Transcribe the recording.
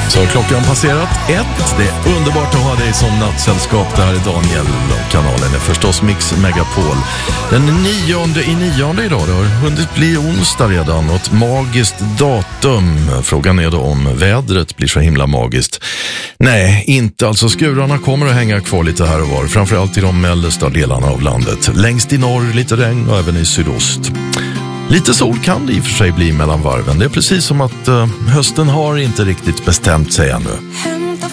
Så klockan passerat 1. Det är underbart att ha dig som nattsällskap. Det här är Daniel och kanalen är förstås Mix Megapol. Den 9/9 idag. Det har hunnit bli onsdag redan och ett magiskt datum. Frågan är då om vädret blir så himla magiskt. Nej, inte. Alltså skurarna kommer att hänga kvar lite här och var. Framförallt i de mellersta delarna av landet. Längst i norr lite regn och även i sydost. Lite sol kan det i och för sig bli mellan varven. Det är precis som att hösten har inte riktigt bestämt sig ännu.